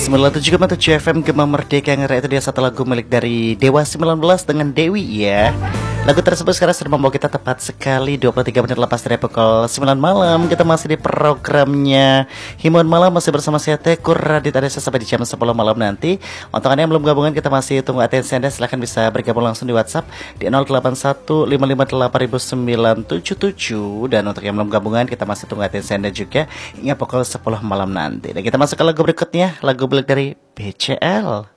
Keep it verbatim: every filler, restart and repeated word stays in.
sembilan puluh tujuh koma tujuh F M Gema Merdeka yang itu dia satu lagu milik dari Dewa sembilan belas dengan Dewi ya. Lagu tersebut sekarang sudah membawa kita tepat sekali dua puluh tiga menit lepas dari pukul sembilan malam. Kita masih di programnya Himuan Malam, masih bersama saya Tekur Radit Adesa sampai di jam sepuluh malam nanti. Untuk Anda yang belum gabungan, kita masih tunggu atensi Anda. Silahkan bisa bergabung langsung di WhatsApp di nol delapan satu lima lima delapan sembilan tujuh tujuh. Dan untuk yang belum gabungan, kita masih tunggu atensi Anda juga hingga pukul sepuluh malam nanti. Dan kita masuk ke lagu berikutnya, lagu milik dari B C L.